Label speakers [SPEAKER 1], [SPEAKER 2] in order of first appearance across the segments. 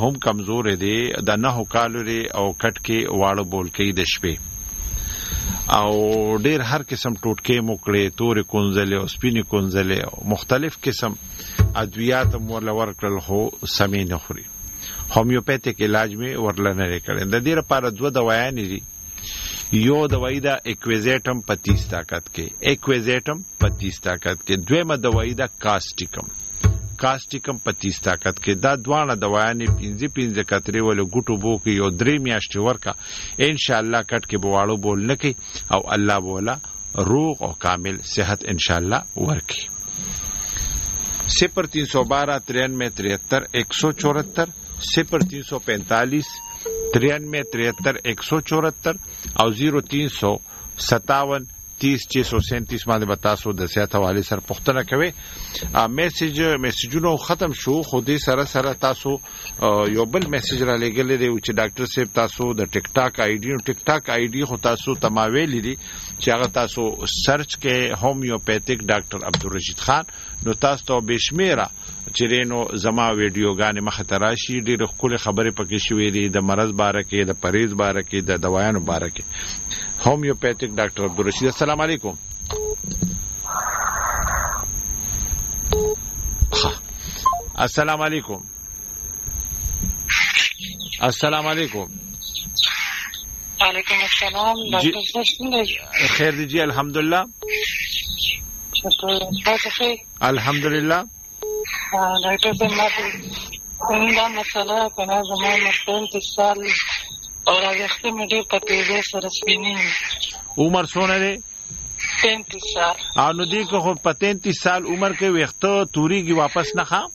[SPEAKER 1] هم کمزور دی د 9 کالو لري او کټ کې واړه بول کې د شپې او ډیر هر قسم ټوټکې موکړې تورې کونځلې او سپینې کونځلې او مختلف قسم ادویات مول ورکړل هو سمې نه خوري هومیوپیتیک علاج می ورلنه کړي د دې لپاره 2 دوايانې دي یو دوايي دا ایکویزیټم 25 طاقت کې ایکویزیټم 25 طاقت کې دویمه دوايي دا کاستیکم 25 طاقت کې دا دوانه دوايانې 15 کترې ول ګټو بو کې یو 3 میاشتې ورکا ان شاء الله کټ کې بواړو بول نه کی او الله بولا روغ او کامل صحت ان شاء الله ورکی 0312 93 174 0345 93 174 او 0357 30 باندې بتاسو د صحت حواله سره پوښتنه کوي میسجونو ختم شو خو دې سره تاسو یو بل میسج را لګل دی چې ډاکټر صاحب تاسو د ټیک ټاک آی ډي خو تاسو تماویل دي چې هغه تاسو سرچ کې هومیوپیتیک ډاکټر عبدالرشید خان نو تاسو ته بشمیره چیرینو زما ویډیوګانې مخ ته راشي ډېر خپل خبرې پکې شوې دي د مرز باره کې د پریز باره کې د دوايانو باره کې هومیوپیتیک ډاکټر عبدالرشید السلام علیکم السلام علیکم السلام علیکم
[SPEAKER 2] وعلیکم السلام ډاکټر صاحب
[SPEAKER 1] خیر دی جی الحمدلله الحمدلله
[SPEAKER 2] ډاکټر صاحب دا مسله کنه زما مشکل 30 سال او راځي مې ډېر په تیزه سره سپینې
[SPEAKER 1] عمر څونه دی
[SPEAKER 2] 35 سال
[SPEAKER 1] نو دی که خو په 33 سال عمر کې وخته توریږي واپس نه ښه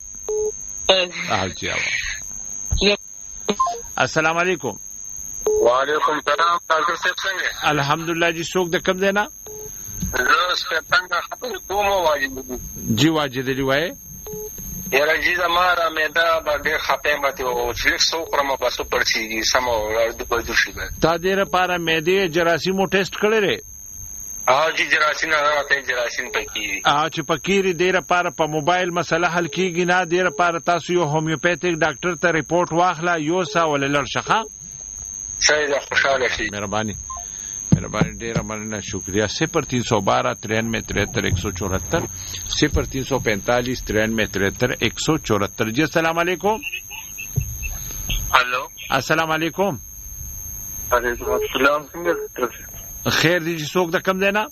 [SPEAKER 1] السلام علیکم
[SPEAKER 3] وعلیکم السلام ډاکټر صاحب څنګه
[SPEAKER 1] الحمدلله جی څوک د کوم دی نه
[SPEAKER 3] زه څنګه خبرې کوم واجب
[SPEAKER 1] جی واجب دی وای
[SPEAKER 3] یاره جی زماره مې دا باندې خپه مته او چې څو خرمه باسو پرسي سمو د بده شي
[SPEAKER 1] تا دې لپاره مې دې جراثیمو ټیسټ کړی
[SPEAKER 3] لري جی جراثیم نه راته جراثیم پکې
[SPEAKER 1] چې پکې دې لپاره په موبایل مسله حل کیږي نه دې لپاره تاسو یو هومیوپیتیک ډاکټر ته ریپورت واخلا یو سا ولل شخه
[SPEAKER 3] صحیح ده خوشاله شي
[SPEAKER 1] مهرباني ډیره مننه شکریہ 0312 93 174 0345 93 174 جی السلام علیکم
[SPEAKER 3] هلو
[SPEAKER 1] السلام علیکم
[SPEAKER 3] وعلیکم السلام څنګه
[SPEAKER 1] خیر دی څوک د کم دی نه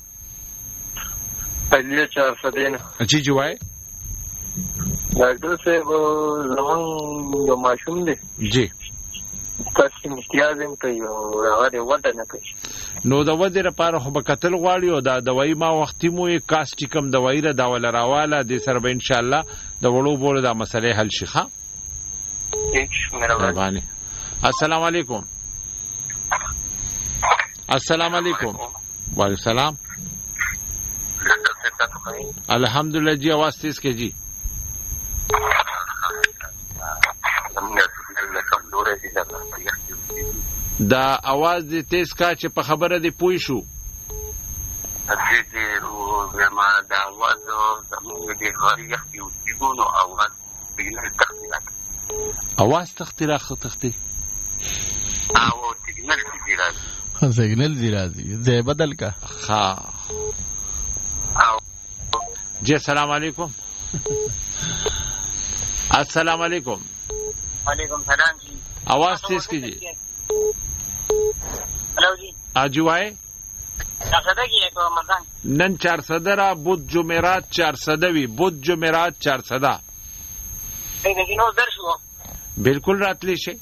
[SPEAKER 3] علي 400
[SPEAKER 1] جی جی وای
[SPEAKER 3] ډاکټر صاحب زمون یو ماشوم دی
[SPEAKER 1] جی
[SPEAKER 3] تاسو امتیازم کوي او هغه وده نه کوي
[SPEAKER 1] نو د وده لپاره خو به کتل غواړي او دا دوايي ما وختي مو کاستیکم دوايي را دا ول راواله د سره به ان شاء الله د وړو بوله د مسلې حل شي ښه مهرباني السلام علیکم السلام علیکم وعلیکم السلام الحمدلله جی आवाज تیز کې جی دا आवाज دې تیز کا چې په خبره دې پوي شو
[SPEAKER 3] دې ما دا आवाज زموږ دې غوړي یو دیګونو आवाज
[SPEAKER 1] आवाज تختی
[SPEAKER 3] او
[SPEAKER 4] سیگنل دی راځي زه بدل کا
[SPEAKER 1] جی السلام علیکم السلام علیکم
[SPEAKER 2] وعلیکم السلام جی
[SPEAKER 1] आवाज तेज कीजिए
[SPEAKER 2] हेलो जी
[SPEAKER 1] आजुआए
[SPEAKER 2] 400 की एक मकान
[SPEAKER 1] नन 400 را بود جمعرات 400 وی بود جمعرات 400
[SPEAKER 2] लेकिन वो दर्श हुआ
[SPEAKER 1] बिल्कुल راتلی شي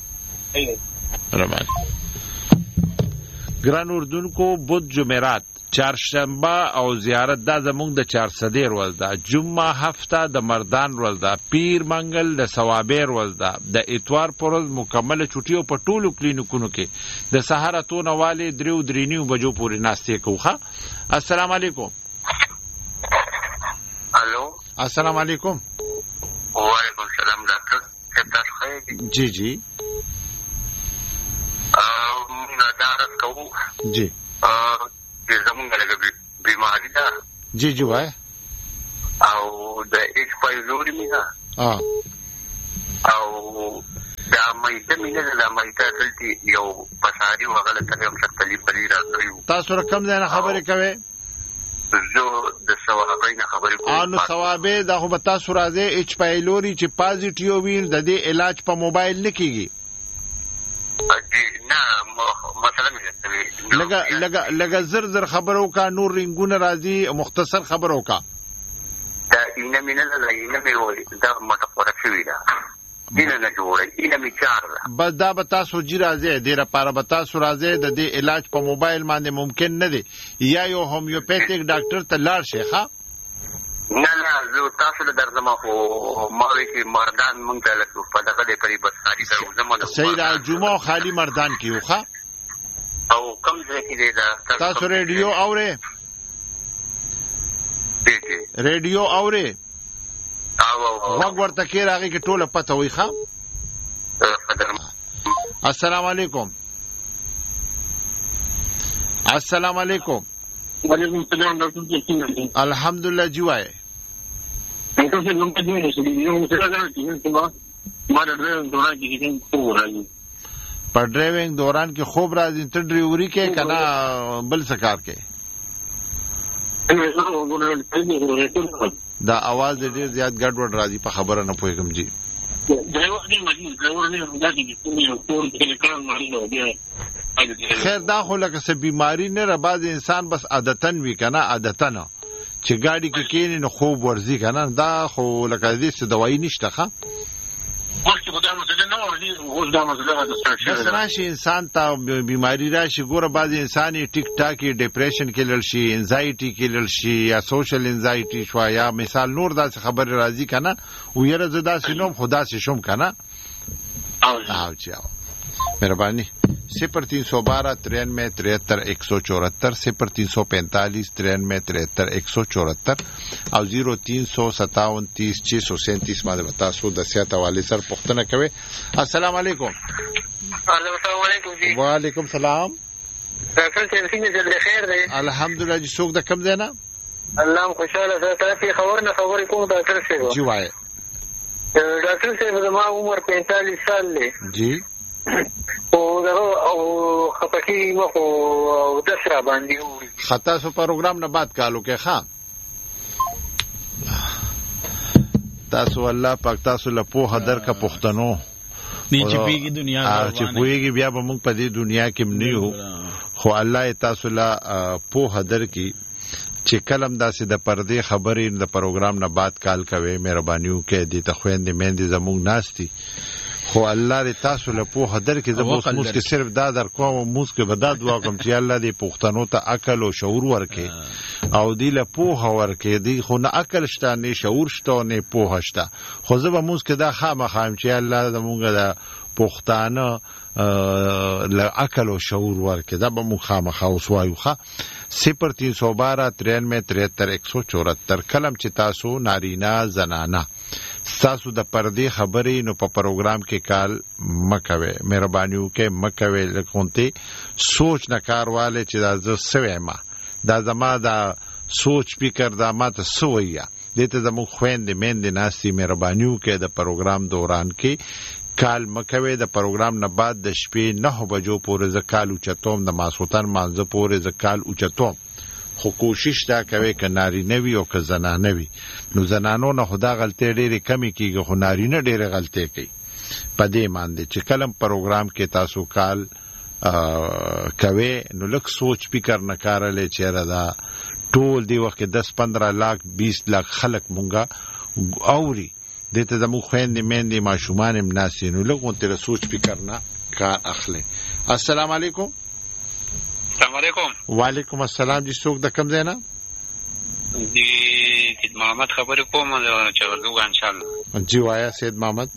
[SPEAKER 1] رمان ګران اردن کو بود جمعرات چهارشنبه او زیارت دا زمونږ د 400 ورځ ده جمعه هفته د مردان ورځ ده پیر منګل د ثوابیر ورځ ده د اتوار پر ورځ مکمل چټیو په ټولو کلینیکونو کې د سحر اتونه والي 3:30 بجو پورې ناشته کوخه السلام علیکم
[SPEAKER 3] الو
[SPEAKER 1] السلام علیکم
[SPEAKER 3] وعلیکم السلام ډاکټر تاسو خیر
[SPEAKER 1] جی جی
[SPEAKER 3] نادارت کوو
[SPEAKER 1] جی
[SPEAKER 3] زمونږ لږه بیماری ده
[SPEAKER 1] جی جی وای
[SPEAKER 3] او د ایچ پایلوري می ده او دا مایده مینه ده دا مایده دلتی یو پساری و غلط تنیم شرطلی بلی را کریو
[SPEAKER 1] تاسو رقم دینا خبری کوئے
[SPEAKER 3] زو د ثوابی نه خبرې کوم
[SPEAKER 1] نو ثوابې دا خو به تاسو راځي اچ پایلوري چې پازیټیو وي د دې علاج په موبایل نه کیږي
[SPEAKER 3] نه مثلا
[SPEAKER 1] لګه زر خبرو کا نور رنگونه راځي مختصر خبرو کا
[SPEAKER 3] دا اینه مینه ده اینه مې وایي دا متفوره شوي ده اینه نه جوړی اینه مې چار ده
[SPEAKER 1] بس دا به تاسو جی راځي ډېره پاره به تاسو راځي د دې علاج په موبایل باندې ممکن نه دی یا یو هومیوپیتیک ډاکټر ته لاړ شي ښه
[SPEAKER 3] نه زه تاسو له درځم خو ما وی چې مردان مونږ ته لکه په دغه دې پرې بس خالي درځم
[SPEAKER 1] صحیح را جمعه خالی مردان کیو ښه
[SPEAKER 3] او کم ځای کې دی دا
[SPEAKER 1] تاسو ریډیو اورئ ریډیو اورئ وګ ورته کې راغی کې ټوله پته وي ښه السلام علیکم السلام علیکم
[SPEAKER 3] وعلیکم السلام ډاکټر څنګه
[SPEAKER 1] الحمدلله جی وای
[SPEAKER 3] ډاکټر څنګه نوم پدې نه شي یو څه راځي چې ما د دوران کې خوب راځي
[SPEAKER 1] په ډرایوینګ دوران کې خوب راځي ته ډرایوري کې کنه بل څه کار کې دا आवाज ډیر زیات ګډوډ راځي په خبره نه پوهیږم جی خیر دا خو لکه څه بیماری نه را باز انسان بس عادتن وی کنه عادتن چې ګاډي کې کینې نو خوب ورزي کنه دا خو لکه دې څه دوايي نشته ښه بس راشي انسان ته بیماری راشي ګوره بعض انسان ټیک ټاکي ډیپریشن کې لړ شي انزایټي کې لړ شي یا سوشل انزایټي شو یا مثال نور داسې خبر راځي کنه او یره زدا سينوم خدا سي شوم کنه او چاو مهرباني 0312 93 73 174 0345 93 174 او 0357 30 637 باندې تاسو د سیاست حواله سره پوښتنه کوئ السلام علیکم
[SPEAKER 3] السلام علیکم جی
[SPEAKER 1] وعلیکم السلام
[SPEAKER 3] ډاکټر څنګه جل خیر دی
[SPEAKER 1] الحمدلله جی څوک د کم دی نه
[SPEAKER 3] الله خوشاله تاسو خبرې کوم ډاکټر صاحب
[SPEAKER 1] جی وای
[SPEAKER 3] ډاکټر صاحب زما عمر 45 سال دی
[SPEAKER 1] جی
[SPEAKER 3] او خپکی مخو دسرا باندې وړي
[SPEAKER 1] خطا سو پروګرام نه بعد کالو کې ښا تاسو الله پاک تاسو له په هدر کا پښتنو
[SPEAKER 4] نه چې پیږي دنیا
[SPEAKER 1] چې پويږي بیا به موږ په دې دنیا کې منیو خو الله تاسو له په هدر کې چې کلم داسې د پردې خبرې د پروګرام نه بعد کال کوي مهربانيو کې دې ته خويندې مېندې زموږ ناشتي خو الله دې تاسو له په هدر کې زموږ موږ کې صرف دا در کوم موږ کې بدا دعا کوم چې الله دې پښتنو ته عقل او شعور ورکړي او دې له په ورکړي دې خو نه عقل شته نه شعور شته نه په شته خو زه به موږ کې دا خامخایم چې الله زموږ دا پښتانه له عقل او شعور ورکړي دا به موږ خامخا وسوایو ښه 0312 93 174 کلم چې تاسو نارینا زنانا تاسو د پردې خبرې نو په پروګرام کې کال مکوي مهربانيو کې مکوي لکونته سوچ نه کارواله چې دا ز سوي ما دا زما دا سوچ فکر دا ماته سویا دته زمو خويندې مېندې ناسي مهربانيو کې د پروګرام دوران کې کال مکوي د پروګرام نه بعد د شپې 9 بجو پورې ز کال او چتوم د ماسوتن مانځ پورې ز کال او چتوم خو کوشش دا کوي ک ناری نوي او ک زنانه وي نو زنانو نه خدا غلطي ډېرې کمی کیږي خو ناری نه ډېرې غلطي کوي پدې باندې چې کلم پروګرام کې تاسو کال کوي نو لک سوچ فکر نه کارلې چیرې دا ټول دی وخت 10-15 लाख 20 लाख خلک مونږه اوري دته زمو خويندې مېندې ماشومان هم ناسي نو لکه تر سوچ فکر نه کار اخلي السلام علیکم
[SPEAKER 3] السلام علیکم
[SPEAKER 1] وعلیکم السلام جی څوک د کم زینا
[SPEAKER 3] دی سید محمد خبرې کوم چې ورغو ان شاء الله
[SPEAKER 1] جی وایا سید محمد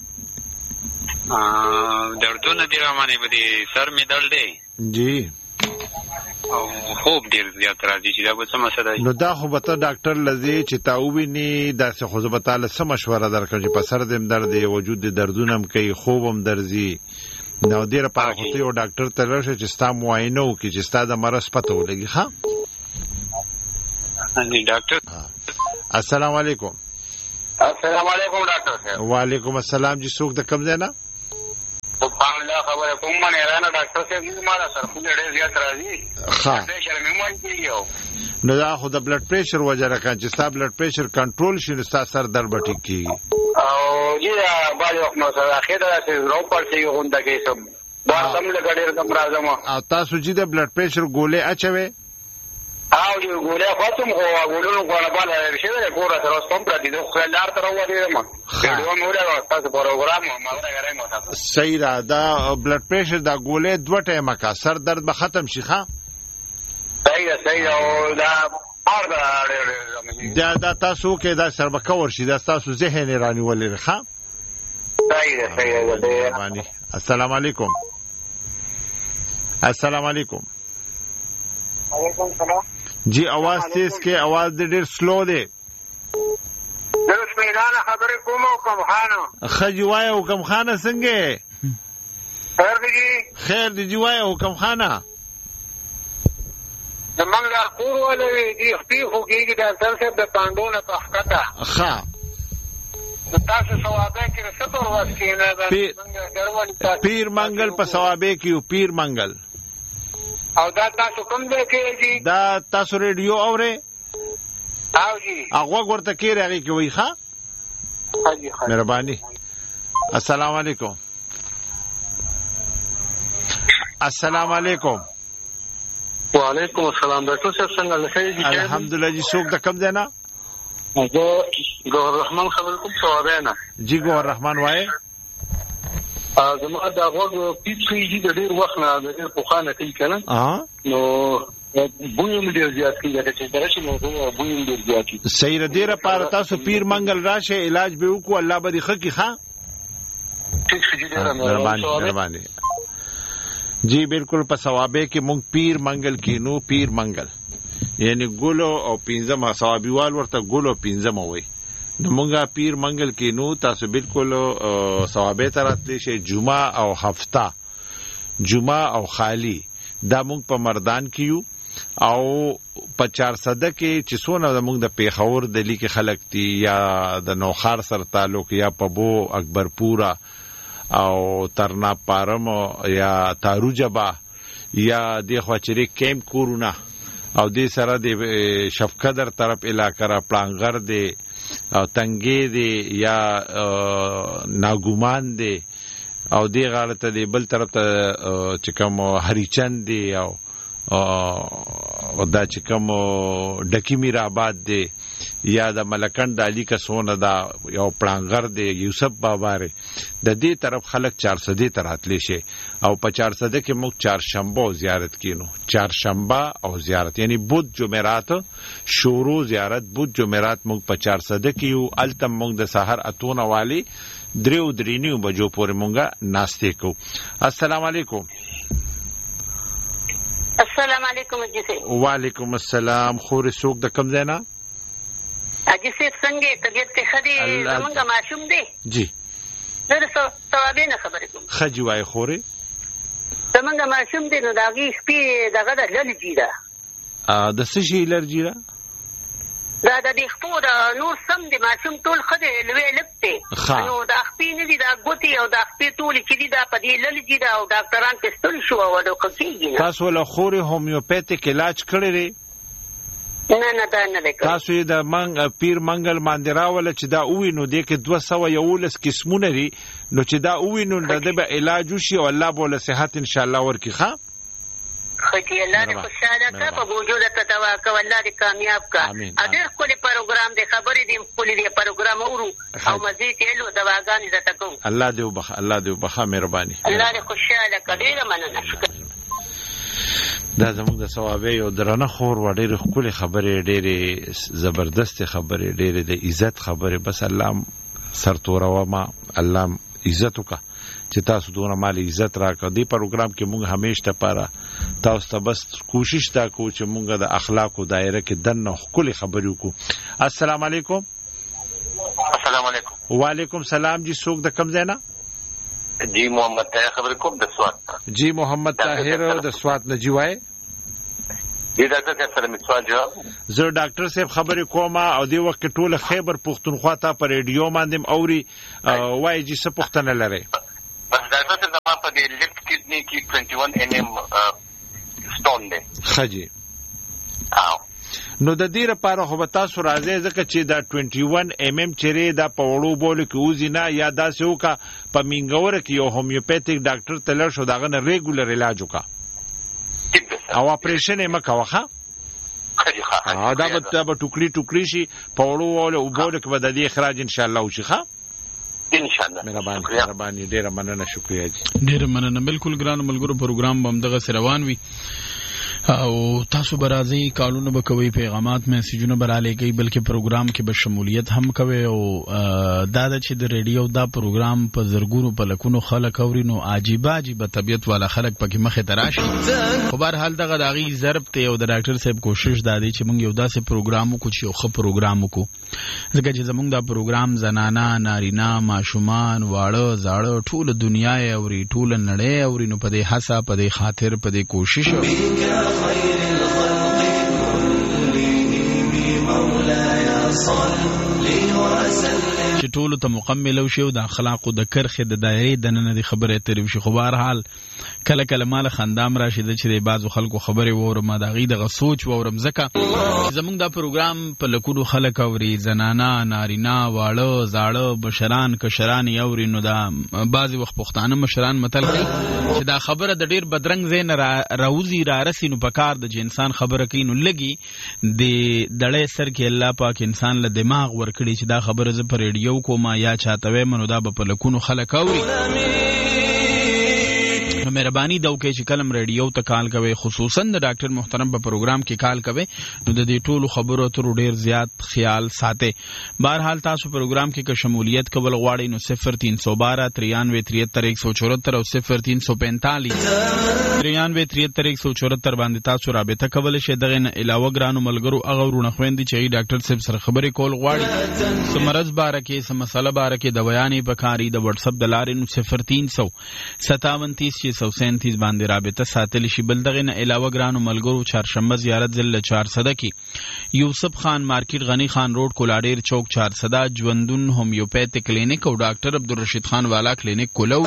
[SPEAKER 3] دردونه دی رامانه بده سر می دل دی
[SPEAKER 1] جی
[SPEAKER 3] او خوب ډیر زیات راځي چې دا به څه مسله
[SPEAKER 1] نو دا خو به ته ډاکټر لزی چې تاوبینی داسې خو زه به تعالی سم مشوره درکړم چې په سر دې درد دی وجود دې دردونه هم کوي خوب هم درځي نو ډیر په وخت یو ډاکټر ته راشه چې ستا معاینه وکړي چې ستا د مرض پته ولګي ها
[SPEAKER 3] अनि ډاکټر
[SPEAKER 1] السلام علیکم
[SPEAKER 3] السلام علیکم ډاکټر صاحب
[SPEAKER 1] وعلیکم السلام جی څوک د کوم ځای نه
[SPEAKER 3] الحمدلله خبره کوم باندې رانه ډاکټر صاحب دې ما سره خو ډېر زیات راځي
[SPEAKER 1] ښه
[SPEAKER 3] پریشر مې مونږ کیږي
[SPEAKER 1] نو دا خو د بلډ پریشر وجه راکړي چې ستا بلډ پریشر کنټرول شي نو ستا سر درد به ټیک کیږي
[SPEAKER 3] او جی باندې وخت نو سره اخیره چې رو پړسي غونډه کې سب بار سم له ګډیر کم راځم
[SPEAKER 1] او تاسو چې د بلډ پریشر ګولې اچوي
[SPEAKER 3] او یو ګولې خاصم هو ګولونو کوله بالا شي پورا سره سم پرتی نو خلار تر وړي ما ویډیو مو له تاسو پروګرام ما غواړم تاسو
[SPEAKER 1] صحیح را دا بلډ پریشر دا ګولې دوه ټیمه کا سر درد به ختم شي ښا
[SPEAKER 3] صحیح او دا
[SPEAKER 1] دا تاسو کې دا سربکه ورشي دا تاسو ذهن رانی ولې ښا
[SPEAKER 3] صحیح
[SPEAKER 1] السلام علیکم السلام علیکم
[SPEAKER 3] وعلیکم السلام
[SPEAKER 1] جی आवाज تیز کې आवाज ډېر سلو دی
[SPEAKER 3] درس میدان خبرې کوم کوم خانه
[SPEAKER 1] خجوای حکم خانه څنګه خیر دی جوای حکم خانه
[SPEAKER 3] زمونږ د کور ولې دی خپل خو کېږي د ډاکټر صاحب د پاندونه په حقته
[SPEAKER 1] ښه
[SPEAKER 3] تاسو ثوابه کې ستور واسکینه
[SPEAKER 1] پیر منګل په ثوابه کې پیر منګل
[SPEAKER 3] او دا تاسو کوم دی کې
[SPEAKER 1] دا تاسو ریډیو اورئ
[SPEAKER 3] او جی
[SPEAKER 1] هغه ورته کې راغی کې وای ښا مهرباني السلام علیکم السلام علیکم
[SPEAKER 3] وعلیکم السلام ډاکټر صاحب څنګه لخوا
[SPEAKER 1] الحمدلله جی څوک د کم دی نه
[SPEAKER 3] زه ګوهر رحمان خبر کوم ثوابه نه
[SPEAKER 1] جی ګوهر رحمان وای
[SPEAKER 3] زما دا غوږ پیچې د ډېر وخت نه د ډېر پوخانه کوي کنه نو بویم ډېر زیات کیږي چې درشه نو بویم ډېر زیات کیږي
[SPEAKER 1] صحیح ردی را پاره تاسو پیر منګل راشه علاج به وکړو الله به دې خکې ښا
[SPEAKER 3] ٹھیک شي ډېر
[SPEAKER 1] مهرباني جی بالکل په ثوابه کې مونږ پیر منګل کینو پیر منګل یعنی ګولو او پینځم ثوابیوال ورته ګولو پینځم وای نو مونږه پیر منګل کینو تاسو بالکل ثوابه تراتلی شي جمعه او هفته جمعه او خالی دا مونږ په مردان کیو او په 400 کې چې څونه مونږ د پیښور دلی کې خلک دي یا د نوخار سره تعلق یا پبو اکبرپورا او ترنا پارم یا تاروجبا یا د خواچری کیمپ کورونه او د سره د شفقدر طرف علاقه را پلانغر دی او تنګي دی یا ناګومان دی او دی غلطه دی بل طرف ته چې کوم هریچند دی او دا چې کوم ډکی میر آباد دی یا د ملکند علی کسونه دا یو پلانغر دی یوسف باباره د دې طرف خلک 400 تراتلی شي او په 400 کې موږ چهارشنبه زیارت کینو چهارشنبه او زیارت یعنی بود جمعرات شورو زیارت بود جمعرات موږ په 400 کې یو التم موږ د سحر اتونه والی درینیو بجو پورې مونږه ناشته کو السلام علیکم
[SPEAKER 5] السلام علیکم جی سے
[SPEAKER 1] وعلیکم السلام خور سوق د کم زینا
[SPEAKER 5] اجي سے څنګه طبيعت ته خدي زمونږه معشوم دی
[SPEAKER 1] جی
[SPEAKER 5] زه ثوابه نه خبرې کوم
[SPEAKER 1] خجی وای خوري
[SPEAKER 5] زمونږه معشوم دی نو داږي سپي دغه د لږی دا
[SPEAKER 1] د څه شي لرجی را
[SPEAKER 5] دا د دې خپو د نور سم د معشوم ټول خدي لوي لپته نو د خپې نه دي دا ګوتی او د خپې ټول چې دي دا په دې لږی دا او ډاکټران تستل شو او د کوکیږي
[SPEAKER 1] تاسو له خوري هومیوپیتیک علاج کړی لري
[SPEAKER 5] نه دا نه ده
[SPEAKER 1] تاسو د پیر منګل باندې راول چې دا وینو د کې 211 قسمونه لري نو چې دا وینو د به علاج وشي او الله بوله صحت ان شاء الله ورکی ښا
[SPEAKER 5] خدای الله دې خوشاله کا په وجود ته دوا کا الله دې کامیاب کا اگر کولی پروګرام دې خبرې دې کولی دې پروګرام اورو او مزید یې له دواګانې زته کو
[SPEAKER 1] الله دې وبخ الله دې وبخ مهرباني
[SPEAKER 5] الله دې خوشاله کا ډېر مننه
[SPEAKER 1] دا زموږ د ثوابه یو درنه خور و ډېر خپل خبرې ډېر زبردست خبرې ډېر د عزت خبرې بس الله سرتوروا ما الله عزت وکا چې تاسو دونه مال عزت راکړه دی پروګرام کې موږ همیشه لپاره تاسو ته بس کوشش تا کو چې موږ د اخلاقو دایره کې دنه خپل خبرې وکړو السلام علیکم
[SPEAKER 3] السلام علیکم
[SPEAKER 1] وعلیکم سلام جی څوک د کم ځای نه
[SPEAKER 3] جی محمد طاهر خبر کوم د سوات
[SPEAKER 1] جی محمد طاهر د سوات نه جی وای
[SPEAKER 3] دی ډاکټر صاحب سره سوال جواب
[SPEAKER 1] زه ډاکټر صاحب خبرې کوم او دی وخت ټول خیبر پښتونخوا ته پر ریډیو باندې اوري وای جی څه پښتنه لري
[SPEAKER 3] بس ډاکټر صاحب زما په په دې لیفت کډنی کې 21 mm سټون دی.
[SPEAKER 1] خجی نو د دې لپاره خو به تاسو راځي ځکه چې دا 21 mm چیرې دا په وړو بولو کې وځي نه یا داسې وکړه په مینګوره کې یو هومیوپیتیک ډاکټر ته لاړ شو د هغه نه ریګولر علاج وکړه او اپریشن یې مه کوه ښه دا به ټوکړي شي په وړو بولو کې به د دې اخراج انشاءالله وشي ښه
[SPEAKER 3] انشاءالله.
[SPEAKER 1] مهرباني ډیره مننه. شکریہ جی.
[SPEAKER 4] ډیره مننه. بالکل ګران ملګرو پروګرام به همدغه روان وي او تاسو به راځئ کالونه به کوئ پیغامات میسیجونه به رالیږئ بلکې پروګرام کې به شمولیت هم کوئ او دا ده چې د ریډیو دا پروګرام په زرګونو په لکونو خلک اوري نو عجیبه طبیعت والا خلک پکې مخې ته راشي خو بهرحال دغه د هغې ضرب دی او د ډاکټر صاحب کوشش دا دی چې موږ یو داسې پروګرام وکړو چې یو ښه پروګرام وکړو ځکه چې زموږ دا پروګرام زنانه نارینه ماشومان واړه زاړه ټوله دنیا یې اوري ټوله نړۍ اوري نو په دې هڅه په دې خاطر په دې کوشش خير الخلق كلهم مولاي صل وسلم چې ټولو ته مکمل شي او د اخلاقو د کرخې د دایرې د نن د خبرې ترې شي. خو بهرحال کله مال خندام راشي چې د بعضو خلکو خبرې وورم د هغې دغه سوچ وورم ځکه زموږ دا پروګرام په لکونو خلک اوري زنانه نارینه واړه زاړه مشران کشران یې اوري نو دا بعضې وخت پښتانه مشران متل کوي چې دا خبره د ډېر بدرنګ ځای نه راوځي رارسي نو په کار د چې انسان خبره کوي نو لګي د دړی سر کې الله پاک انسان له دماغ ورکړي چې دا خبره زه په ریډیو کومه یا چاته وایم نو دا به په لکونو خلک اوري. نو مهرباني دا وکړئ چې کلم ریډیو ته کال کوئ خصوصا د ډاکټر محترم په پروګرام کې کال کوئ نو د دې ټولو خبرو اترو ډېر زیات خیال ساتئ. بهرحال تاسو پروګرام کې که شمولیت کول غواړئ نو 0312 93 73 174 او 0345 باندې تاسو رابطه کولی شئ. دغې نه علاوه ګرانو ملګرو هغه ورونه خویندې چې هغوی ډاکټر صاحب سره خبرې کول غواړي څه مرض باره کې څه مسله باره کې دویانې پکاري د وټسپ د لارې نو 0357 باندې رابطه ساتلی شي. بل دغې نه علاوه ګرانو ملګرو چهارشنبه زیارت ضلع 400 کې یوسف خان مارکیټ غنی خان روډ کولاډیر چوک 400 ژوندون هومیوپیتیک کلینیک او ډاکټر عبدالرشید خان والا کلینیک کولو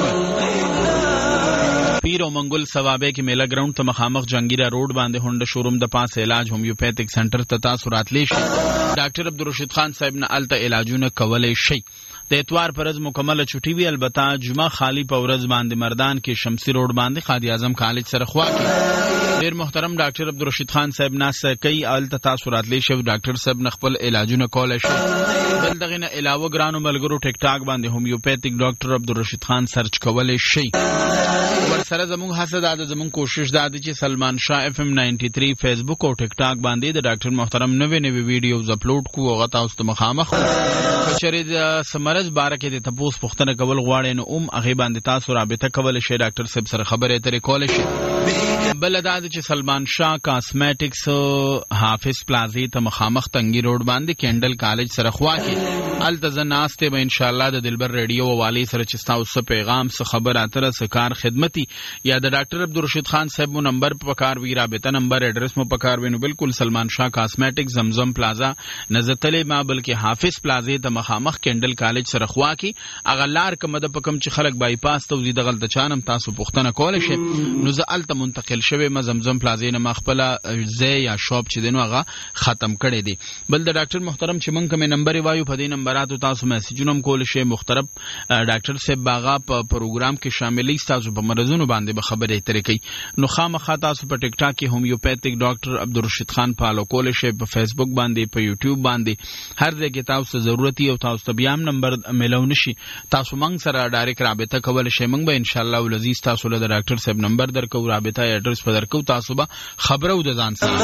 [SPEAKER 4] پیر او منګل ثوابه کې میله ګراوند ته مخامخ جنگیرا روډ باندې هونډه شوروم د پاس علاج هومیوپیتیک سنټر ته تاسو راتلی شئ. ډاکټر عبدالرشید خان صاحب نه الته علاجونه کولی شئ. د اتوار پر ورځ مکمله چټي وي البته جمعه خالی په ورځ باندې مردان کې شمسي روډ باندې قائد اعظم کالج سره خوا کې ډېر محترم ډاکټر عبدالرشید خان صاحب ناس کوي الته تاسو راتلی شئ. ډاکټر صاحب نه خپل علاجونه کولی شئ. بل دغې نه علاوه ګرانو ملګرو ټیک ټاک باندې هومیوپیتیک ډاکټر عبدالرشید خان سرچ کولی شئ. ورسره زموږ هڅه دا ده زموږ کوشش دا ده چې سلمان شاه FM 93 فیسبوک او ټیک ټاک باندې د ډاکټر محترم نوې ویډیوز اپلوډ کو هغه تاسو ته مخامخ چېرې د سمرز باره کې د تپوس پوښتنه کول غواړئ نو هغې باندې تاسو رابطه کولی شئ ډاکټر صاحب سره خبرې اترې کولی شئ. بله دا ده چې سلمان شاه کاسمیټکس حافظ پلازې ته مخامخ تنګي روډ باندې کینډل کالج سره خوا کې هلته زه ناست یم انشاءالله د دلبر ریډیو والې سره چې ستاسو څه پیغام څه خبر اتره څه کار خدمتي یا د ډاکټر عبدالرشید خان صاحب مو نمبر په پکار وي رابطه نمبر ایډرس مو پکار وي نو بالکل سلمان شاه کاسمیټک زمزم پلازا نزتلې ما بلکې حافظ پلازې ته مخامخ کینډل کالج سره خوا کې هغه لار کومه ده په کوم چې خلک بایپاس ته وځي دغلته چانم تاسو پوښتنه کولی شئ نو زه هلته منتقل شوی ما زمزم پلازې نه ما خپله ځای یا شاپ چې دی نو هغه ختم کړی دی. بل د ډاکټر محترم چې موږ کومې نمبرې وایو په دې نمبراتو تاسو میسیجونه هم کولی شئ. مخترب ډاکټر صاحب هغه په پروګرام کې شاملوي ستاسو په مرضونو باندې به خبرې اترې کوي نو خامخا تاسو په ټیک ټاک کې هومیوپیتیک ډاکټر عبدالرشید خان فالو کولی شئ. په فیسبوک باندې په یوټیوب باندې هر ځای کې تاسو ضرورت او تاسو ته بیا هم نمبر میلو نشي تاسو موږ سره ډایرکټ رابطه کولی شئ. موږ به انشاءالله العزیز تاسو له د ډاکټر صاحب نمبر درکو رابطه ایډرس په درکو تاسو به خبره د ځان سره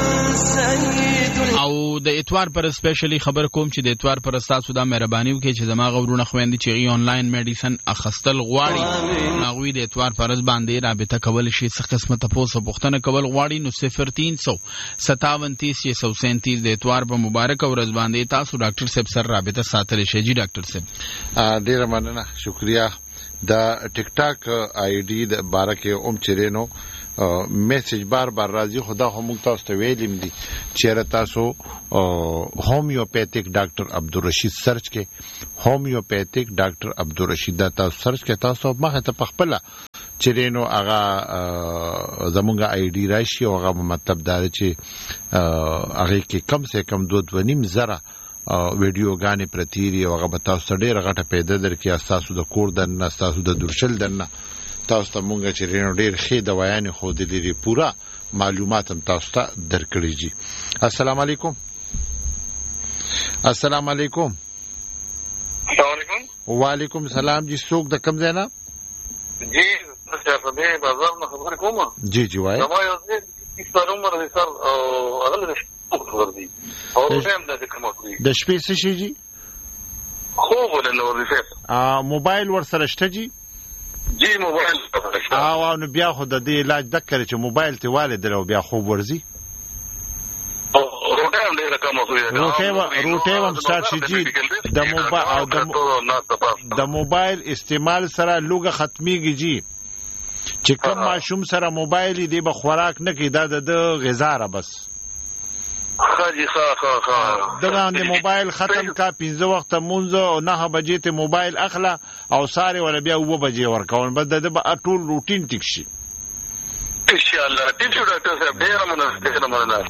[SPEAKER 4] او د اتوار پر سپیشلی خبر کوم چې د اتوار پر تاسو دا مهرباني وکړئ چې زما غوړونه خويندې چې آنلاین میډیسن اخستل غواړي هغوی د اتوار پر ورځ باندې رابطه کولی شي. څه قسمه تپوس او پوښتنه کول غواړي نو 0357 د اتوار په مبارک ورځ باندې تاسو ډاکټر صاحب سره رابطه ساتلی شئ. جی ډاکټر صاحب
[SPEAKER 1] ډیره مننه شکریہ. دا ټیک ټاک آی ډي د باره کې چیرې نو میسج بار راځي خدا هم تاسو ته ویلم دي چیرې تاسو هومیوپیتیک ډاکټر عبدالرشید سرچ کې هومیوپیتیک ډاکټر عبدالرشید دا تاسو سرچ کې تاسو مخه ته پخپله چرینو هغه زمونږ آی ډی راشي او هغه مطلب دا چې هغه کې کم سے کم 2.5 زره ویډیو غانې پرتيري او هغه به تاسو ډېر غټه پیدا درکې تاسو د کور دنه تاسو د درشل دنه تاسو ته مونږ چرینو ډېر ښه دوايان خو د لري پورا معلومات هم تاسو ته درکړي جی. السلام علیکم. السلام علیکم.
[SPEAKER 3] السلام علیکم.
[SPEAKER 1] وعلیکم السلام جی. څوک د کوم ځای نه؟
[SPEAKER 3] جی په دې بازار نه خبر کوم.
[SPEAKER 1] جی جی وای.
[SPEAKER 3] ما یو څه ستاسو عمر دې سر اغله ورځي او ټیم د کوم کوي
[SPEAKER 1] د شپې څه شي جی؟
[SPEAKER 3] خو ولنه ورځي
[SPEAKER 1] موبایل ور سره شته جی؟
[SPEAKER 3] جی موبایل سره شته.
[SPEAKER 1] او نو بیا خو د دې علاج د کړی چې موبایل ته والد درو بیا خوب ورځي. روټه هم سٹارټ شي جی. د موبایل استعمال سره لوګه ختميږي جی. چې کوم ماشوم سره موبایل دی به خوراک نه کوي دا د غذا را بس
[SPEAKER 3] خاجي ها
[SPEAKER 1] دغه د موبایل ختم کا 15 وخت مونږ او 9 بجې ته موبایل اخلا او ساره ولا بیا 2 بجې ورکون بس د ټول روټین ټیک شي
[SPEAKER 3] ان شاء الله. ټیک شو ډاکټر صاحب ډیر مننه.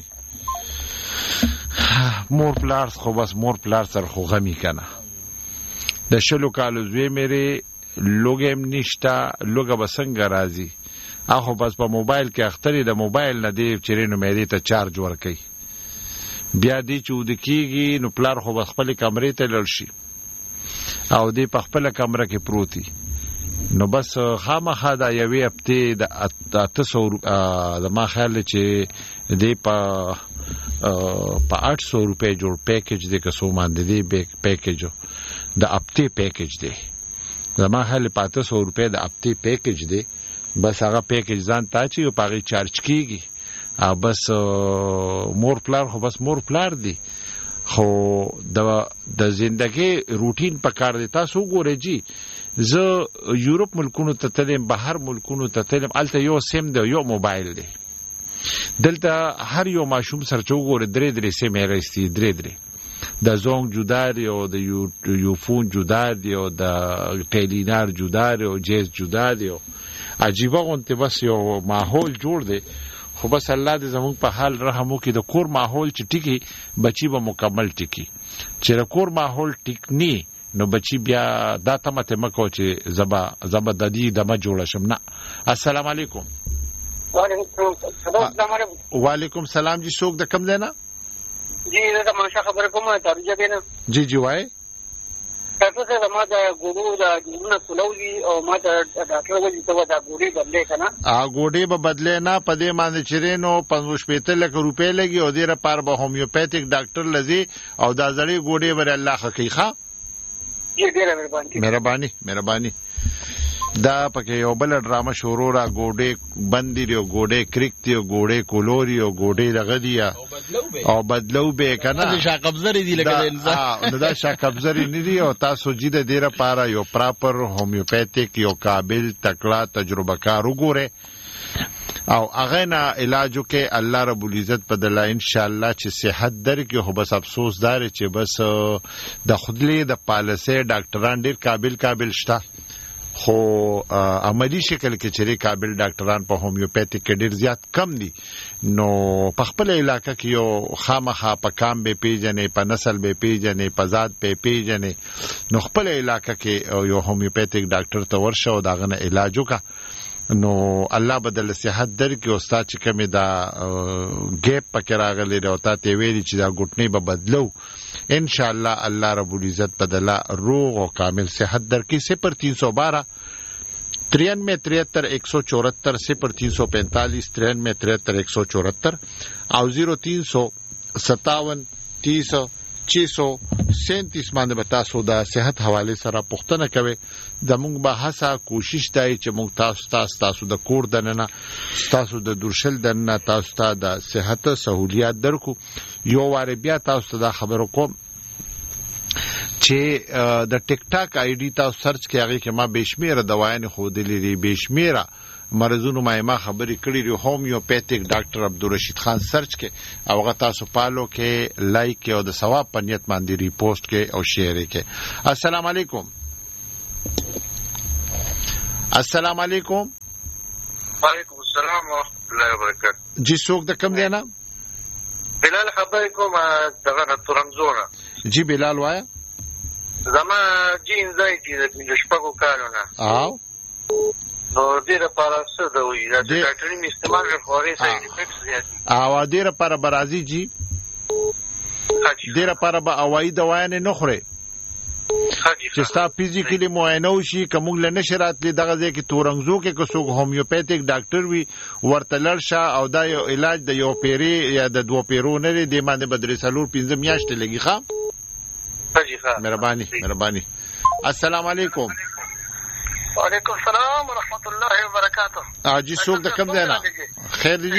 [SPEAKER 1] مور پلارس خو بس مور پلار سره خو غمی کنه د شلو کالو زوی مېره لوګم نشتا لوګه بسنګ راځي اخو بس په موبایل کې اختری د موبایل نه دی چرینو مېری ته چارج ورکي بیا دی چې ود کیږي نو پلار خو بس خپل کمرې ته لړ شي او دی په خپل کمره کې پروتي نو بس خامخا دا یوې هفته د 800 د ما خیال چې دی په 800 روپے جوړ پیکیج دی که سو مان دی پیکیج د هفته پیکیج دی زما خیال په 800 روپے د هفته پیکیج دی بس هغه پیکیج ځان تا چې یو پاغي چارج کیږي بس مور پلار خو بس مور پلار دی خو د زندګي روټین په کار دی. تاسو ګورئ جی زه یورپ ملکونو ته تلم بهر ملکونو ته تلم الته یو سیم دی یو موبایل دی دلته هر یو ماشوم سره چوغور درې سیم راستي درې د زونګ جدا دی او د یوفون جدا دی او د ټیلینار جدا دی او جیز جدا دی عجیبه غونته بس یو ماحول جوړ دی خو بس الله دې زموږ په حال رحم وکړي د کور ماحول چې ټیکی بچي به مکمل ټیکی چې د کور ماحول ټیک نی نو بچي بیا دا تمته مکو چې زبا د دې دمه جوړ شم نه. السلام علیکم. وعلیکم السلام جی. څوک د کم دی نه؟
[SPEAKER 5] جی دا ماشه خبره کومه ترجمه بینه.
[SPEAKER 1] جی جی وای.
[SPEAKER 5] تاسو ته ما دا ګورو دا جنونه سولوي او ما دا ډاکټر وایي ته دا ګوري بدلې کنه
[SPEAKER 1] ګوډي به بدلې نه پدې باندې چرینو 550 لک روپے لګي او ډیره پار به هومیوپیتیک ډاکټر لذي او دا ځړې ګوډي بر الله حقیقه
[SPEAKER 5] جی ډیره
[SPEAKER 1] مهرباني دا پکې یو بل ډرامه شروع را ګوډي بندي دی ګوډي کریک دی ګوډي کولوري او ګوډي لغدیا او بدلو به کنه
[SPEAKER 4] شاقبزری دی لکه انسان
[SPEAKER 1] نو دا شاقبزری نه دی او تاسو جې د ډیره پاره یو پراپر هومیوپیتیک یو قابل تکړه تجربه کار وګوره او هغه نه علاجو کې الله رب العزت په دلا ان شاء الله چې صحت درکې هو بس افسوس دار چې بس د خودلې د پالیسي ډاکټران ډیر قابل شته خو عملی شکل کې چیرې قابل ډاکټران په هومیوپیتیک کې ډیر زیات کم دي نو په خپل علاقې کې یو خامخا په کام به پیژنې په نسل به پیژنې په ذات به پیژنې نو خپل علاقې کې یو هومیوپیتیک ډاکټر ته ورشه او داغه علاج وکړه نو الله بدل صحت درکې استاد چې کومه دا ګیپ پکې راغلی او ته ویلي چې دا ګټنی به بدلو ان شاء الله الله رب العزت بدلا روغ او کامل صحت درکې 0312 9373 174 0345 9373 174 او 0357 30 637 باندې به تاسو د صحت حواله سره پوښتنه کوئ د موږ به هڅه کوشش دی چې موږ تاسو د کور دننه تاسو د درشل دننه تاسو ته د صحت سہولیات درکو یو واره بیا تاسو ته دا خبرو کوم چې د ټیک ټاک آی ډی تاسو سرچ کې هغه کې ما بشمیره دوايان خو د لري بشمیره مرزونو ما خبرې کړې ری هومیوپیتیک ډاکټر عبدالرشید خان سرچ کې او هغه تاسو پالو کې لایک او د ثواب په نیت باندې ریپوسټ کې او شیر کې. السلام علیکم.
[SPEAKER 3] وعلیکم السلام ورحمۃ اللہ وبرکاتہ.
[SPEAKER 1] جی څوک د کوم دی نه؟
[SPEAKER 3] بلال خبرې کوم دغه تورنګزونه.
[SPEAKER 1] جی بلال وایا.
[SPEAKER 3] زما جی انزایټي د شپږو کالونه.
[SPEAKER 1] او
[SPEAKER 3] نو دې لپاره څه د وی د ډاکټري استعمال غوړې سایډ افیکټس زیات دي.
[SPEAKER 1] او دې لپاره برازي جی دې لپاره به اوایي دوا نه خوري چې ستا فزیکلی معاینه وشي کوم له نشرات له دغه ځای کې تورنګزو کې کوڅو هومیوپیتیک ډاکټر وي ورته لړشه او دا یو علاج د یو پیری یا د دوه پیرو نه دی د باندې بدري سالور 15 میاشتې لګي ښه. مهرباني. السلام علیکم.
[SPEAKER 2] وعلیکم السلام ورحمۃ اللہ وبرکاتہ.
[SPEAKER 1] جی څوک د کوم دی نه؟ خیر دی.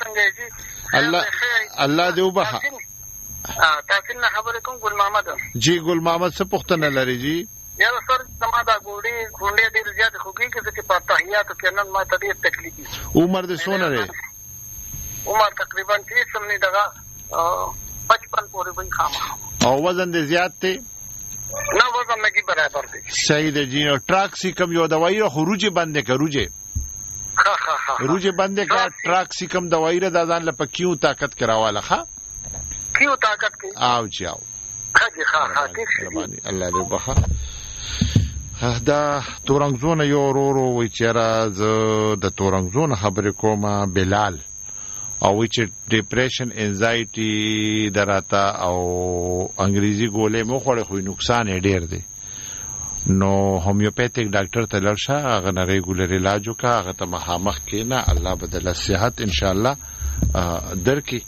[SPEAKER 1] الله دې وبخښه.
[SPEAKER 2] تاسو نه خبرې کوم ګل محمد.
[SPEAKER 1] جی ګل محمد څه پوښتنه لري جی؟
[SPEAKER 2] یا سر زما دا ګوډې ډېر زیات خوږي چې په تحیاتو کې نن ما ته ډېر تکلیف دي.
[SPEAKER 1] عمر دې څونه دی؟
[SPEAKER 2] عمر تقریبا 30 سم نه دغه 55 پورې وي خامہ.
[SPEAKER 1] او وزن دې زیات دی؟
[SPEAKER 2] نه وزن نه کی برابر دی.
[SPEAKER 1] صحیح دی جی. ټراکسیکم یو دوايي خروجي بندې کروجه. روجه بندې کا ټراکسیکم دوايي را ځان له پکیو طاقت کراواله ښه.
[SPEAKER 2] کیو طاقت کی
[SPEAKER 1] او چاو
[SPEAKER 2] خاجي ها
[SPEAKER 1] مهرباني الله دې وبخښه. دا تورنګزونه یو ورو وی چیرې ز د تورنګزونه خبرې کوم بلال او وی چې ډیپریشن انزایټي دراته او انګریزي ګولې مو خوړې خو نقصان یې ډیر دی. نو هومیوپیتیک ډاکټر ته لړشه هغه نه ریګولر علاج وکړه هغه ته مخامخ کېنه الله بدل صحت ان شاء الله درکې.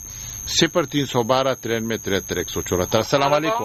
[SPEAKER 1] 0312933174. السلام علیکم.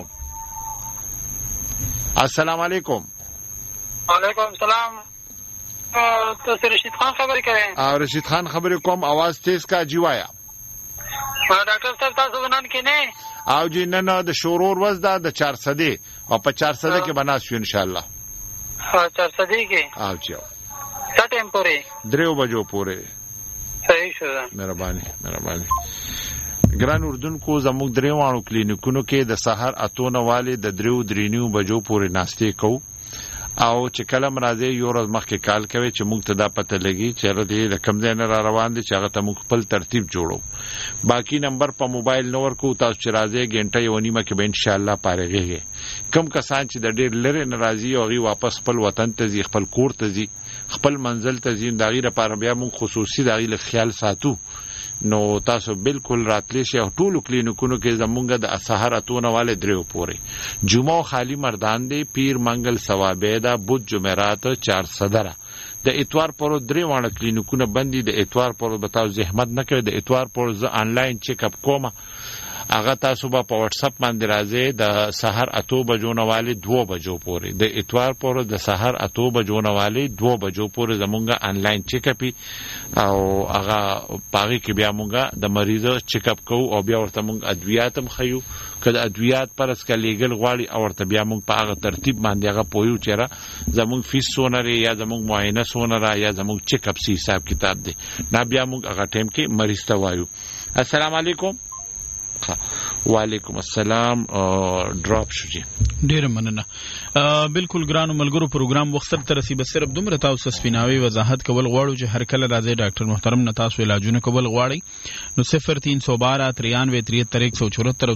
[SPEAKER 2] وعلیکم السلام. تاسو رشید خان خبرې کوئ؟
[SPEAKER 1] رشید خان خبرې کوم. आवाज تیز کا جی وایا.
[SPEAKER 2] ډاکټر صاحب تاسو نن کې نه
[SPEAKER 1] او جی نن د شورور وز دا د 400 او په 400 کې بناسو ان شاء الله.
[SPEAKER 2] 400 کې
[SPEAKER 1] او جی
[SPEAKER 2] څه ټیم پورې
[SPEAKER 1] 3 بجو پورې.
[SPEAKER 2] صحیح شو.
[SPEAKER 1] مهرباني. ګران اردن کو زموږ دریوانو کلینیکونو کې د سحر اتونه والے د 3 بجو پورې ناشته کو او چې کلم راځي یو ورځ مخکې کال کوي چې موږ ته دا پته لګي چې دې رقم ځای نه را روان دي چې هغه ته موږ خپل ترتیب جوړو. باقی نمبر په موبایل نور کو تاسو چې راځي غنټه یو نیمه کې به ان شاء الله پارېږي. کم کسان چې د ډېر لره ناراضي او غي واپس خپل وطن ته ځي خپل کور ته ځي خپل منزل ته ځي دا غي لپاره بیا موږ خصوصي دا غي خیال ساتو. نو تاسو بالکل راتلی شي او ټولو کلینیکونو کې زمونږ د سحراتونه والے 3 پورې جمعه خالی مردان دی پیر منګل ثوابیدا بود جمعرات 400 د اتوار پر 3 وانه کلینیکونه بندي. د اتوار پر بتاو زحمت نه کوي. د اتوار پر ز انلاین چیک اپ کوم هغه تاسو په واتس اپ باندې راځي د سحر 8 بجو نه والے 2 بجو پورې. د اتوار پر د سحر 8 بجو نه والے 2 بجو پورې زمونږه انلاین چیک اپ او هغه پاغي کې بیا مونږه د مریض چیک اپ کوو او بیا ورته مونږ ادویات هم خيو کله ادویات پرس کا لیګل غواړي او ورته بیا مونږ په هغه ترتیب باندې هغه پویو چیرې زمونږ فیس سونره یا زمونږ معاینه سونره یا زمونږ چیک اپ سی حساب کتاب دی نه بیا مونږ هغه ټیم کې مریض ته وایو. السلام علیکم. وعلیکم السلام. ډراپ شو جی.
[SPEAKER 4] ډیر مننه. بالکل ګرانو ملګرو پروګرام وختر تر رسیب صرف دومره تاسو سپیناوي وضاحت کول غواړو چې هر کله راځي ډاکټر محترم نه تاسو علاجونه کول غواړي نو 0312 933174 او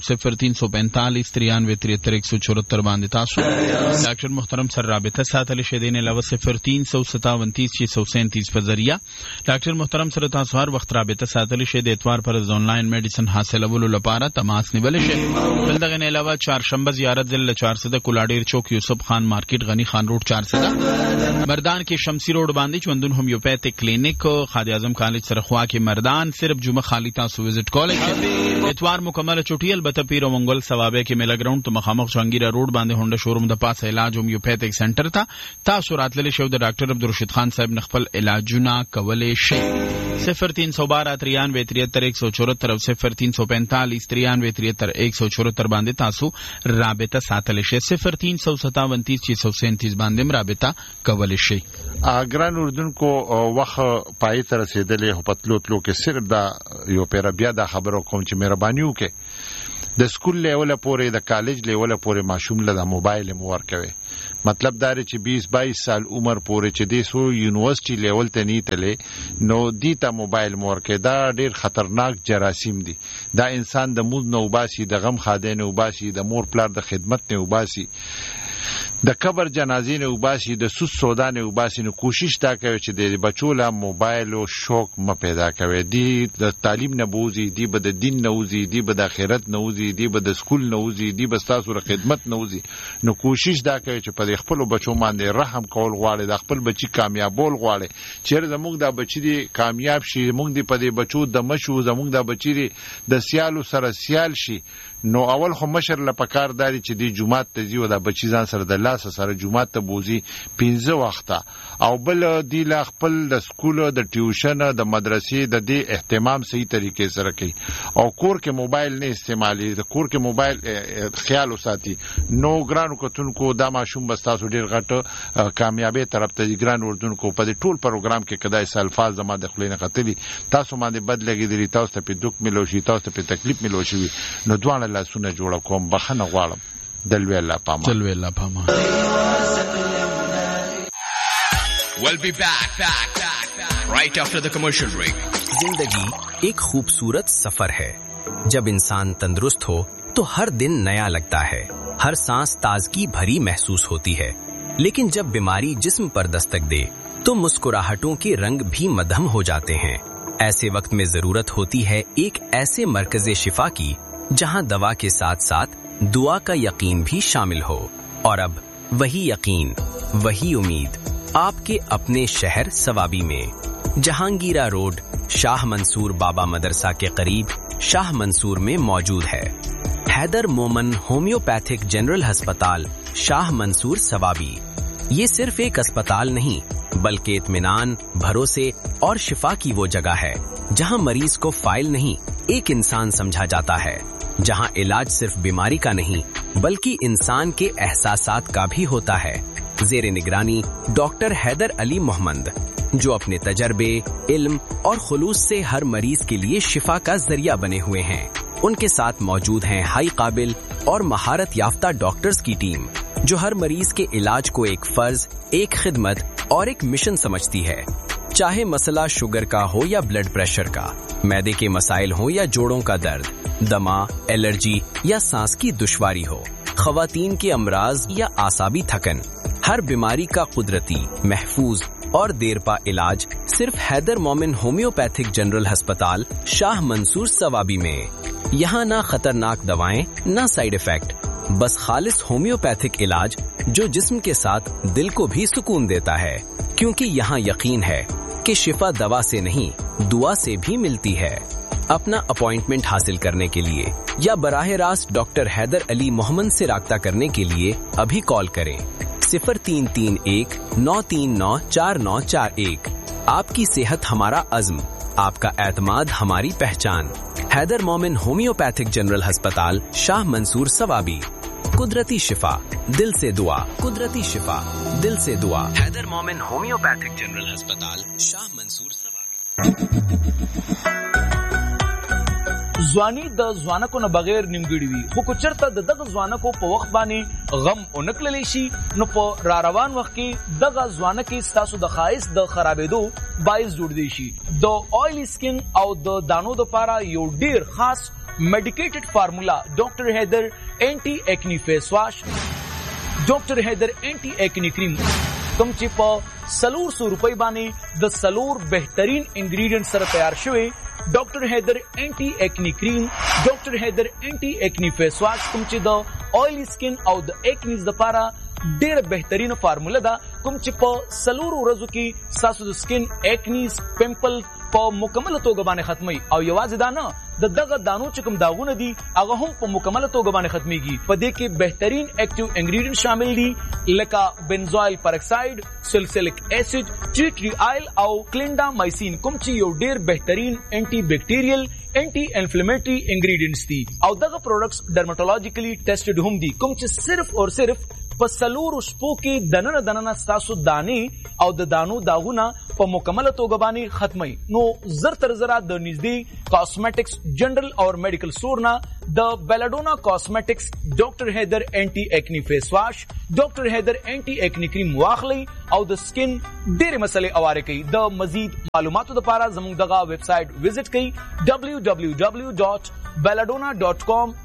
[SPEAKER 4] 0345 باندې تاسو ډاکټر محترم سره رابطه ساتل شي دین علاوه 0357 په ذریعہ ډاکټر محترم سره تاسو هر وخت رابطه ساتل شي د اتوار پر آنلاین میډیسن حاصلولو لپاره تماس نیول شي. بل دغه نه علاوه چهارشنبه زیارت ضلع 400 کولاډیر چوک یوسف خان مارکیټ غنی خان روډ 400 مردان کې شمسی روډ باندې چوندون هومیوپیتیک کلینیک خادم اعظم کالج سره خوا کې مردان صرف جمعه خالی تاسو وزټ کولای شئ. اتوار مکمل چټي البته پیر منګل ثوابه کې میلا ګراوند ته مخامخ جهانگیر روډ باندې هونډا شوروم د پاسه علاج هومیوپیتیک سنټر ته تاسو راتللی شو د ډاکټر عبدالرشید خان صاحب نخپل علاجونه کولای شئ. 0312 933174 او 0345 باندې تاسو رابطه ساتل شئ. 0357 باندې رابطه کول شي.
[SPEAKER 1] ګران اردن کو وخت پای تر رسیدلې هپتلو تلو کې صرف دا یو پیر بیا دا خبرو کوم چې مهرباني وکړي د سکول لیول پورې د کالج لیول پورې ماشوم له موبایل مور کوي مطلب دا چې 20-22 سال عمر پورې چې د سو یونیورسيټي لیول ته نیتلې نو دیتا موبایل مورکه دا ډیر خطرناک جراثیم دي. دا انسان د موز نه وباسي، د غم خاده نه وباسي، د مور پلار د خدمت نه وباسي، د قبر جنازې نه وباسي، د سود سودا نه وباسي. نو کوشش دا کوي چې د بچو له موبایل او شوق م پیدا کوي. دی د تعلیم نه بوزي، دی به د دین نه وزي، دی به د آخرت نه وزي، دی به د سکول نه وزي، دی به تاسو له خدمت نه وزي. نو کوشش دا کوي چې په خپل بچو باندې رحم کول غواړي، د خپل بچي کامیابول غواړي. چیرې زموږ د بچي دی کامیاب شي، موږ دی په دې بچو د مشو زموږ د بچی دی د سیالو سره سیال شي. نو اول خو مشر له پکار داري چې دی جمعات ته ځي او د بچی ځان سره د لاس سره جمعات ته بوزي 15 وخته، او بل دی لا خپل د سکول د ټیوشن د مدرسې د دې اهتمام صحیح طریقې سره کوي او کور کې موبایل نه استعمالي، د کور کې موبایل خیال وساتي. نو ګرانو کتونکو دا ماشوم بس تاسو ډیر غټ کامیابی طرف ته ګران وردونکو په دې ټول پروګرام کې کدای الفاظ زما د خلینو قتلی تاسو باندې بد لګیدلی، تاسو ته په دوک ملو شي، تاسو ته په تکلیف ملو شي. نو دوه لاسونه جوړ کوم، بخنه غواړم دلوي الله پاما. دلوي الله پاما.
[SPEAKER 6] We'll be back right after the commercial break.
[SPEAKER 7] जिंदगी एक खूबसूरत सफर है. जब इंसान तंदुरुस्त हो तो हर दिन नया लगता है, हर सांस ताजगी भरी महसूस होती है. लेकिन जब बीमारी जिस्म पर दस्तक दे तो मुस्कुराहटों के रंग भी मध्यम हो जाते हैं. ऐसे वक्त में जरूरत होती है एक ऐसे मरकज़े शिफा की जहां दवा के साथ साथ दुआ का यकीन भी शामिल हो. और अब वही यकीन, वही उम्मीद आपके अपने शहर सवाबी में, जहांगीरा रोड, शाह मंसूर बाबा मदरसा के करीब शाह मंसूर में मौजूद है. हैदर मोमन होम्योपैथिक जनरल अस्पताल, शाह मंसूर सवाबी. ये सिर्फ एक अस्पताल नहीं बल्कि इत्मीनान, भरोसे और शिफा की वो जगह है जहां मरीज को फाइल नहीं एक इंसान समझा जाता है, जहां इलाज सिर्फ बीमारी का नहीं बल्कि इंसान के एहसासात का भी होता है. ज़ेरे निगरानी डॉक्टर हैदर अली मोहम्मद, जो अपने तजर्बे, इल्म और खुलूस से हर मरीज के लिए शिफा का जरिया बने हुए हैं. उनके साथ मौजूद हैं हाई काबिल और महारत याफ्ता डॉक्टर्स की टीम, जो हर मरीज के इलाज को एक फर्ज, एक खिदमत और एक मिशन समझती है. चाहे मसला शुगर का हो या ब्लड प्रेशर का, मैदे के मसाइल हो या जोड़ों का दर्द, दमा, एलर्जी या सांस की दुश्वारी हो, खवातीन के अमराज या आसाबी थकन, हर बीमारी का कुदरती, महफूज और देरपा इलाज सिर्फ हैदर मोमिन होम्योपैथिक जनरल अस्पताल, शाह मंसूर सवाबी में. यहाँ ना खतरनाक दवाएं, ना साइड इफेक्ट, बस खालिस होम्योपैथिक इलाज जो जिस्म के साथ दिल को भी सुकून देता है. क्योंकि यहाँ यकीन है कि शिफा दवा से नहीं दुआ से भी मिलती है. अपना अपॉइंटमेंट हासिल करने के लिए या बराह रास्त डॉक्टर हैदर अली मोहम्मद से राब्ता करने के लिए अभी कॉल करें 0331 939 4941. आपकी सेहत हमारा अज़्म, आपका एतमाद हमारी पहचान. हैदर मोमिन होम्योपैथिक जनरल अस्पताल, शाह मंसूर सवाबी. कुदरती शिफा, दिल से दुआ. कुदरती शिफा, दिल से दुआ. हैदर मोमिन होम्योपैथिक जनरल अस्पताल, शाह मंसूर सवाबी.
[SPEAKER 8] ځواني د ځوانکو نه بغیر نیمګړي وي، خو که چېرته د دغه ځوانکو په وخت باندې غم ونه کړلی شي نو په را روان وخت کې دغه ځوانکې ستاسو د ښایست د خرابېدو باعث جوړدی شي. د آیلی سکن او د دانو دپاره یو ډیر خاص میډیکیټډ فارمولا ډاکټر هیدر اینټي ایکنی فیس واش، ډاکټر هیدر اینټي ایکنی کریم، کوم چې په 400 روپۍ باندې د 4 بهترین انګریډینټ سره تیار شوی. ډاکټر هیدر اینټي ایکنی کریم، ډاکټر هیدر اینټي ایکنی فیس واش، کوم چې د آیلی سکن او د ایکنیز لپاره ډیره بهترینه فارموله ده، کوم چې په 4 ورځو کې ستاسو د سکن ایکنیز، پمپل په مکمله توګه باندې ختمي. او یوازې دا نه، د دغه دانو چې کوم داغونه دي هغه هم په مکمله توګه باندې ختميږي. په دې کې بهترین ایکټیو انګریډینټ شامل دي لکه بنزوایل پرکساید، سلسیلک اسید، ټی ټری آیل او کلینډامایسین، کوم چې یو ډیر بهترین انټي بیکټیریل، انټي انفلیمیټری انګریډینټس دي. او دغه پروډکټس ډرماټولوژیکلی ټیسټډ هم دي، کوم چې صرف او صرف په 4 شپو کې دننه ستاسو دانې او د دانو داغونه په مکمله توګه باندې ختمي. نو زر تر زره د نږدې کاسمیټکس جنرال او میډیکل سٹور نه د بیلاډونا کاسمیټکس ډاکټر هیدر انټي ایکنی فیس واش، ډاکټر هیدر انټي ایکنی کریم واخلي او د سکن ډېرې مسلې اواره کوي. د مزید معلوماتو لپاره زموږ دغه ویب سټ وزټ کړئ www.belladonna.com